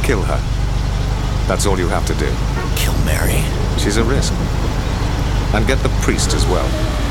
Kill her. That's all you have to do. Kill Mary. She's a risk. And get the priest as well.